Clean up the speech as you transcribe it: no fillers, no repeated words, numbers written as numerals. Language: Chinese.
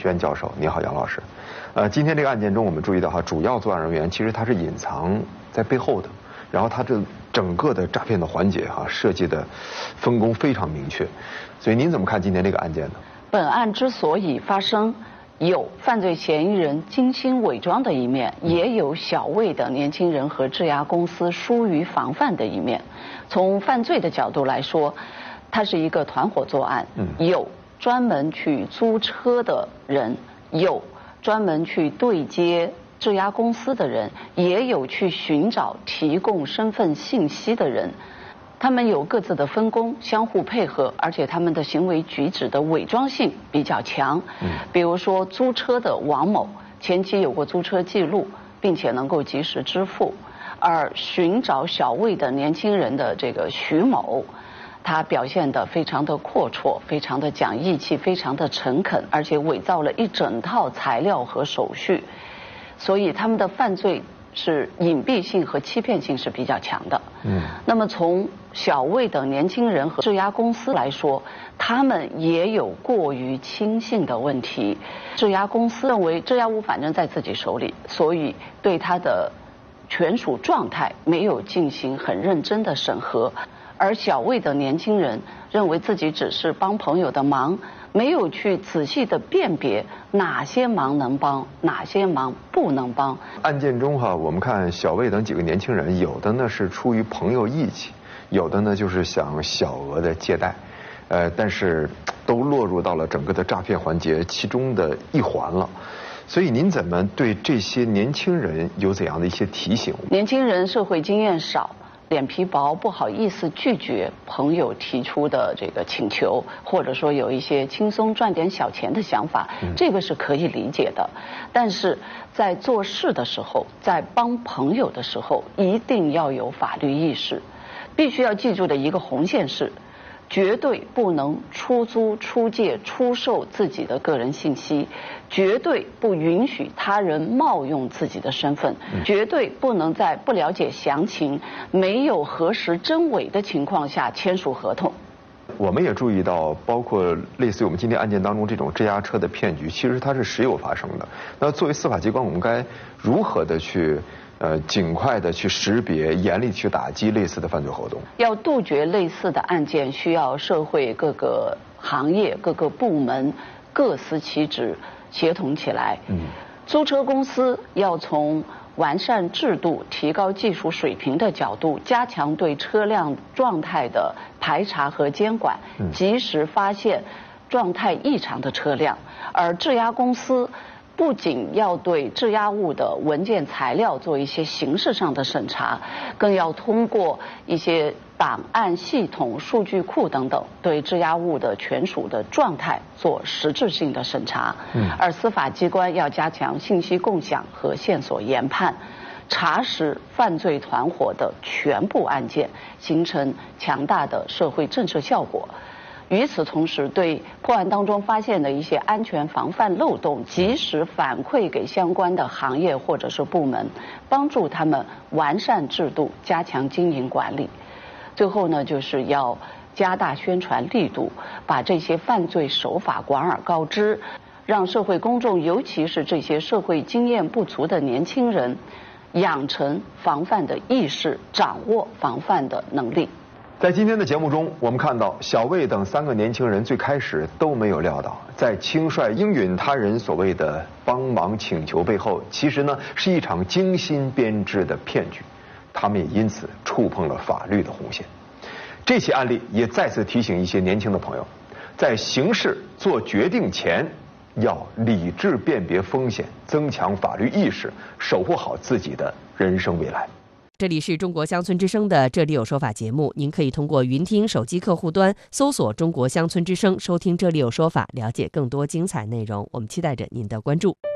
轩教授。你好，杨老师。今天这个案件中，我们注意到主要作案人员其实他是隐藏在背后的，然后他这整个的诈骗的环节设计的分工非常明确。所以您怎么看今天这个案件呢？ 本案之所以发生，有犯罪嫌疑人精心伪装的一面，也有小魏的年轻人和质押公司疏于防范的一面。从犯罪的角度来说，它是一个团伙作案，有专门去租车的人，有专门去对接质押公司的人，也有去寻找提供身份信息的人。他们有各自的分工，相互配合，而且他们的行为举止的伪装性比较强。比如说租车的王某，前期有过租车记录，并且能够及时支付；而寻找小魏的年轻人的这个徐某，他表现得非常的阔绰，非常的讲义气，非常的诚恳，而且伪造了一整套材料和手续，所以他们的犯罪是隐蔽性和欺骗性是比较强的。那么从小魏等年轻人和质押公司来说，他们也有过于轻信的问题。质押公司认为质押物反正在自己手里，所以对他的权属状态没有进行很认真的审核。而小魏的年轻人认为自己只是帮朋友的忙，没有去仔细的辨别哪些忙能帮，哪些忙不能帮。 案件中我们看小魏等几个年轻人，有的呢是出于朋友义气，有的呢就是想小额的借贷，但是都落入到了整个的诈骗环节其中的一环了。所以您怎么对这些年轻人有怎样的一些提醒？ 年轻人社会经验少，脸皮薄，不好意思拒绝朋友提出的这个请求，或者说有一些轻松赚点小钱的想法，这个是可以理解的。但是在做事的时候，在帮朋友的时候，一定要有法律意识。必须要记住的一个红线是，绝对不能出租、出借、出售自己的个人信息，绝对不允许他人冒用自己的身份，绝对不能在不了解详情、没有核实真伪的情况下签署合同。 我们也注意到，包括类似于我们今天案件当中这种质押车的骗局，其实它是时有发生的。那作为司法机关，我们该如何的去尽快的去识别，严厉去打击类似的犯罪活动？ 要杜绝类似的案件，需要社会各个行业、各个部门各司其职，协同起来。租车公司要从完善制度、提高技术水平的角度，加强对车辆状态的排查和监管，及时发现状态异常的车辆。而质押公司不仅要对质押物的文件材料做一些形式上的审查，更要通过一些档案系统、数据库等等，对质押物的权属的状态做实质性的审查。而司法机关要加强信息共享和线索研判，查实犯罪团伙的全部案件，形成强大的社会震慑效果。与此同时，对破案当中发现的一些安全防范漏洞，及时反馈给相关的行业或者是部门，帮助他们完善制度，加强经营管理。最后呢，就是要加大宣传力度，把这些犯罪手法广而告之，让社会公众，尤其是这些社会经验不足的年轻人，养成防范的意识，掌握防范的能力。 在今天的节目中，我们看到小魏等3个年轻人最开始都没有料到，在轻率应允他人所谓的帮忙请求背后，其实呢是一场精心编织的骗局，他们也因此触碰了法律的红线。这起案例也再次提醒一些年轻的朋友，在行事做决定前，要理智辨别风险，增强法律意识，守护好自己的人生未来。 这里是中国乡村之声的这里有说法节目，您可以通过云听手机客户端搜索中国乡村之声，收听这里有说法，了解更多精彩内容。我们期待着您的关注。